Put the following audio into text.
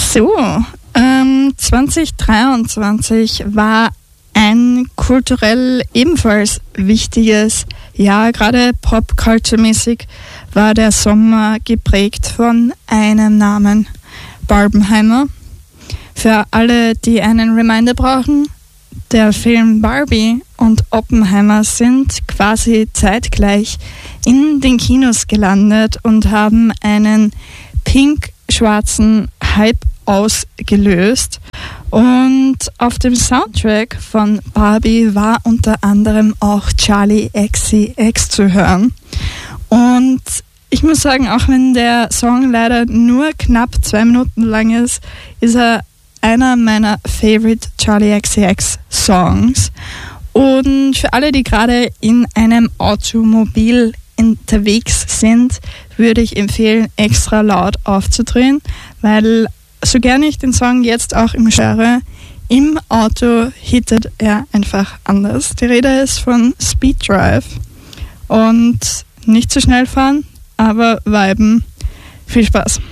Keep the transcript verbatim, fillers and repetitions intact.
So, ähm, zwanzig dreiundzwanzig war ein kulturell ebenfalls wichtiges Jahr. Gerade Pop-Culture-mäßig war der Sommer geprägt von einem Namen, Barbenheimer. Für alle, die einen Reminder brauchen, der Film Barbie und Oppenheimer sind quasi zeitgleich in den Kinos gelandet und haben einen pink-schwarzen Hype ausgelöst. Und auf dem Soundtrack von Barbie war unter anderem auch Charli X C X zu hören. Und ich muss sagen, auch wenn der Song leider nur knapp zwei Minuten lang ist, ist er einer meiner favorite Charli X C X Songs. Und für alle, die gerade in einem Automobil unterwegs sind, würde ich empfehlen, extra laut aufzudrehen, weil so gerne ich den Song jetzt auch im höre, im Auto hittet er einfach anders. Die Rede ist von Speed Drive und nicht zu schnell fahren, aber viben. Viel Spaß.